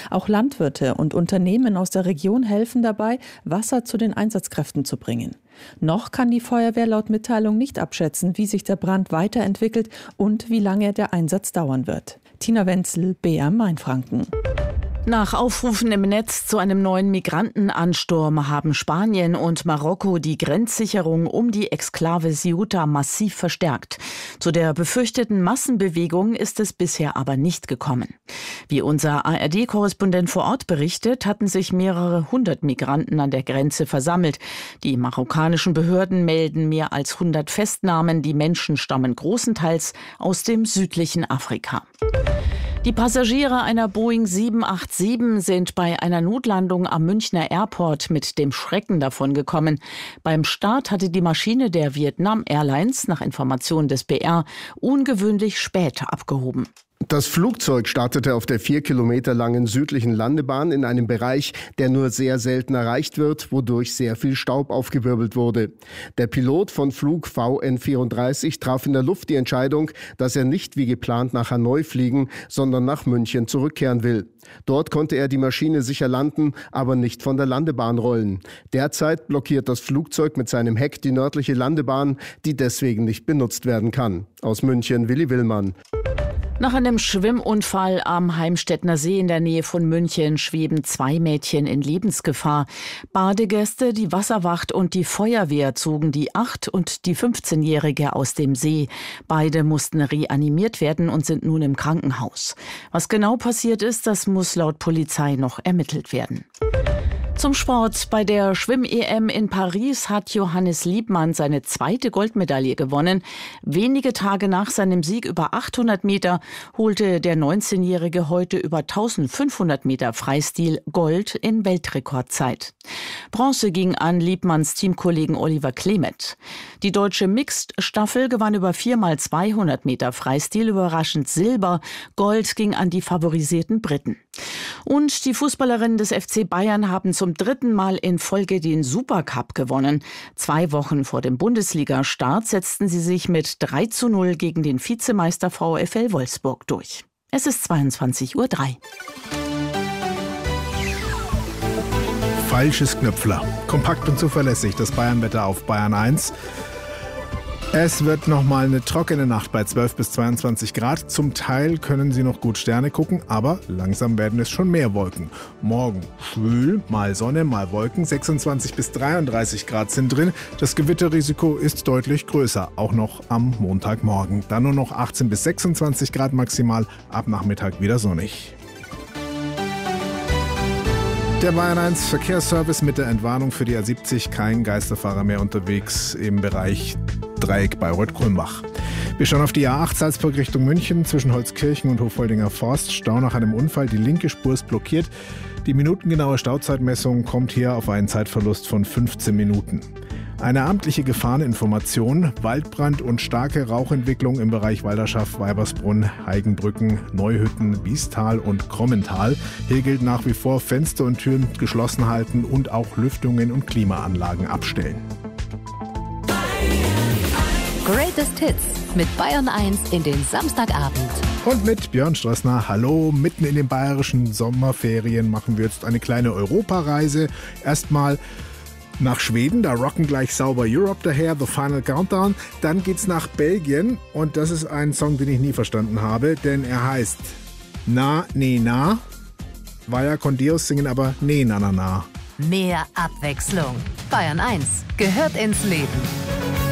Auch Landwirte und Unternehmen aus der Region helfen dabei, Wasser zu den Einsatzkräften zu bringen. Noch kann die Feuerwehr laut Mitteilung nicht abschätzen, wie sich der Brand weiterentwickelt und wie lange der Einsatz dauern wird. Tina Wenzel, BR Mainfranken. Nach Aufrufen im Netz zu einem neuen Migrantenansturm haben Spanien und Marokko die Grenzsicherung um die Exklave Ceuta massiv verstärkt. Zu der befürchteten Massenbewegung ist es bisher aber nicht gekommen. Wie unser ARD-Korrespondent vor Ort berichtet, hatten sich mehrere hundert Migranten an der Grenze versammelt. Die marokkanischen Behörden melden mehr als 100 Festnahmen. Die Menschen stammen großenteils aus dem südlichen Afrika. Die Passagiere einer Boeing 787 sind bei einer Notlandung am Münchner Airport mit dem Schrecken davongekommen. Beim Start hatte die Maschine der Vietnam Airlines nach Informationen des BR ungewöhnlich spät abgehoben. Das Flugzeug startete auf der 4 Kilometer langen südlichen Landebahn in einem Bereich, der nur sehr selten erreicht wird, wodurch sehr viel Staub aufgewirbelt wurde. Der Pilot von Flug VN34 traf in der Luft die Entscheidung, dass er nicht wie geplant nach Hanoi fliegen, sondern nach München zurückkehren will. Dort konnte er die Maschine sicher landen, aber nicht von der Landebahn rollen. Derzeit blockiert das Flugzeug mit seinem Heck die nördliche Landebahn, die deswegen nicht benutzt werden kann. Aus München, Willi Willmann. Nach einem Schwimmunfall am Heimstettner See in der Nähe von München schweben 2 Mädchen in Lebensgefahr. Badegäste, die Wasserwacht und die Feuerwehr zogen die 8- und die 15-Jährige aus dem See. Beide mussten reanimiert werden und sind nun im Krankenhaus. Was genau passiert ist, das muss laut Polizei noch ermittelt werden. Zum Sport. Bei der Schwimm-EM in Paris hat Johannes Liebmann seine 2. Goldmedaille gewonnen. Wenige Tage nach seinem Sieg über 800 Meter holte der 19-Jährige heute über 1500 Meter Freistil Gold in Weltrekordzeit. Bronze ging an Liebmanns Teamkollegen Oliver Klemet. Die deutsche Mixed-Staffel gewann über 4x200 Meter Freistil überraschend Silber. Gold ging an die favorisierten Briten. Und die Fußballerinnen des FC Bayern haben zum 3. Mal in Folge den Supercup gewonnen. 2 Wochen vor dem Bundesliga-Start setzten sie sich mit 3:0 gegen den Vizemeister VfL Wolfsburg durch. Es ist 22:03 Uhr. Falsches Knöpfler. Kompakt und zuverlässig, das Bayernwetter auf Bayern 1. Es wird nochmal eine trockene Nacht bei 12 bis 22 Grad. Zum Teil können Sie noch gut Sterne gucken, aber langsam werden es schon mehr Wolken. Morgen schwül, mal Sonne, mal Wolken. 26 bis 33 Grad sind drin. Das Gewitterrisiko ist deutlich größer, auch noch am Montagmorgen. Dann nur noch 18 bis 26 Grad maximal, ab Nachmittag wieder sonnig. Der Bayern 1 Verkehrsservice mit der Entwarnung für die A70. Kein Geisterfahrer mehr unterwegs im Bereich Dreieck Bayreuth-Kulmbach. Wir schauen auf die A8 Salzburg Richtung München zwischen Holzkirchen und Hofholdinger Forst. Stau nach einem Unfall, die linke Spur ist blockiert. Die minutengenaue Stauzeitmessung kommt hier auf einen Zeitverlust von 15 Minuten. Eine amtliche Gefahreninformation: Waldbrand und starke Rauchentwicklung im Bereich Walderschaft, Weibersbrunn, Heigenbrücken, Neuhütten, Biestal und Krommental. Hier gilt nach wie vor Fenster und Türen geschlossen halten und auch Lüftungen und Klimaanlagen abstellen. Greatest Hits mit Bayern 1 in den Samstagabend. Und mit Björn Strössner, hallo, mitten in den bayerischen Sommerferien machen wir jetzt eine kleine Europareise. Erstmal nach Schweden, da rocken gleich Sauber Europe daher, The Final Countdown. Dann geht's nach Belgien und das ist ein Song, den ich nie verstanden habe, denn er heißt Na, Nee, Na. Vaya con Dios singen aber Nee, Na, Na, Na. Mehr Abwechslung. Bayern 1 gehört ins Leben.